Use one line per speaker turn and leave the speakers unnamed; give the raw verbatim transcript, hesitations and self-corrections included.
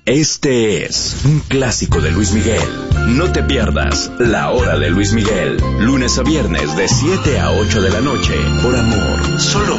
Este es un clásico de Luis Miguel. No te pierdas La Hora de Luis Miguel, lunes a viernes de siete a ocho de la noche, por Amor, solo